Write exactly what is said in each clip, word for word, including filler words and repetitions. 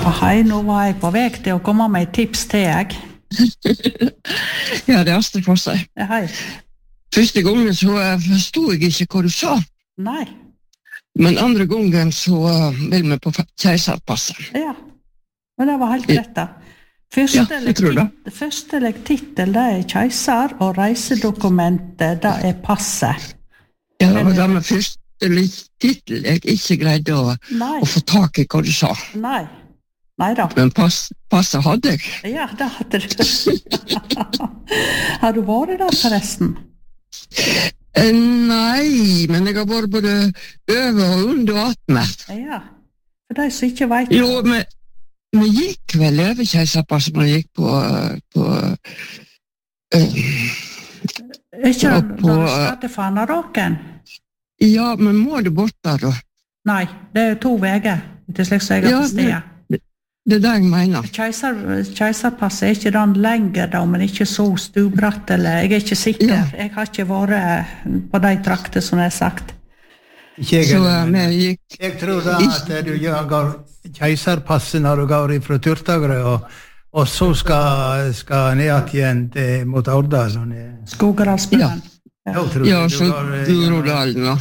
hei, nå var jeg på vei til å komme med et tips til jeg. Ja, det er Astrid Fosse. Ja, hei. Første gangen så forstod jeg ikke hva du sa. Nei. Men andre gangen så vil vi på keiserpasset. Ja, men det var helt rett da. Ja, jeg tror det. Første titel, det er keiser, og reisedokumentet, det er passet. Ja, det var det med første titel jeg ikke greide å, å få tak i hva du sa. Nei, nei da. Men pass, passet hadde jeg. Ja, det hadde du. Har du vært der forresten? Eh, nei, men jeg har vært både over og under attmed. Ja, for de som ikke vet... Jo, men vi gikk vel over keiserpasset, men gikk på... på øh, ikke på, når du starter Fanaråken? Ja, men må du bort der da? Nei, det er to veger til slik som jeg har på stedet. Det, det er det jeg mener. Keiser, keiserpasset er ikke den lenger da, men ikke så stubratt, eller jeg er ikke sikker. Ja. Jeg har ikke vært på de trakter som jeg har sagt. Ikke jeg, så, men, jeg, gikk, jeg tror da at du går keiserpasset når du går fra Turtagrø, og, og så skal, skal ned igjen til, mot Orda. Sånn, Skogeralsbøen. Ja. Ja, så Grorodalen da.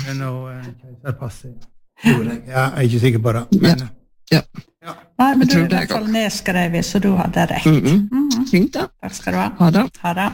Jeg er ikke sikker på det. Men, ja. Ja. Nei, men du er i hvert fall nedskrevet, så du hadde rett. Mm -hmm. Mm -hmm. Fint da. Takk skal du ha. Ha det. Ha det.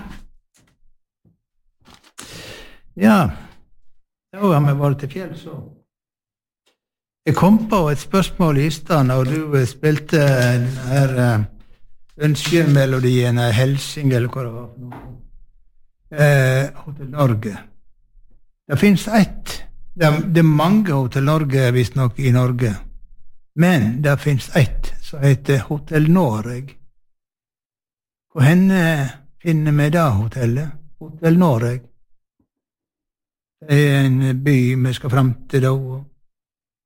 Ja, da har vi vært til fjell, så. Jeg kom på et spørsmål i stedet, når du spilte den her ønskemelodien, Helsing, eller hva det var for noe. Eh, Hotel Norge. Det finnes ett, det er, det er mange Hotel Norge visst nok i Norge, men det finnes ett som heter Hotel Noreg. Hvor henne finner vi da hotellet? Hotel Noreg. Det er en by vi skal frem til da.